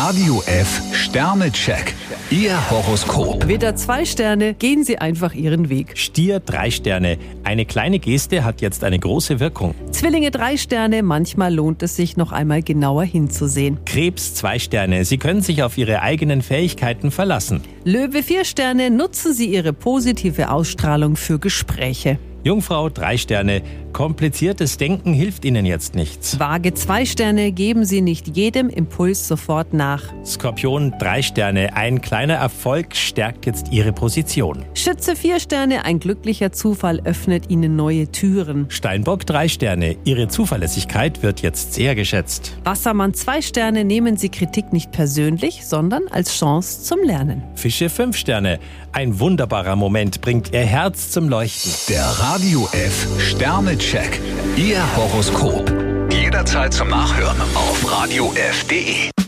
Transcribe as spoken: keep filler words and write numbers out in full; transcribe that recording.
Radio F Sternecheck. Ihr Horoskop. Widder zwei Sterne, gehen Sie einfach Ihren Weg. Stier drei Sterne. Eine kleine Geste hat jetzt eine große Wirkung. Zwillinge drei Sterne, manchmal lohnt es sich noch einmal genauer hinzusehen. Krebs zwei Sterne. Sie können sich auf Ihre eigenen Fähigkeiten verlassen. Löwe vier Sterne, nutzen Sie Ihre positive Ausstrahlung für Gespräche. Jungfrau drei Sterne. Kompliziertes Denken hilft Ihnen jetzt nichts. Waage zwei Sterne, geben Sie nicht jedem Impuls sofort nach. Skorpion drei Sterne. Ein kleiner Erfolg stärkt jetzt Ihre Position. Schütze vier Sterne, ein glücklicher Zufall öffnet Ihnen neue Türen. Steinbock drei Sterne. Ihre Zuverlässigkeit wird jetzt sehr geschätzt. Wassermann zwei Sterne, nehmen Sie Kritik nicht persönlich, sondern als Chance zum Lernen. Fische fünf Sterne. Ein wunderbarer Moment bringt Ihr Herz zum Leuchten. Der Radio F Sternecheck. Ihr Horoskop. Jederzeit zum Nachhören auf radio f punkt de.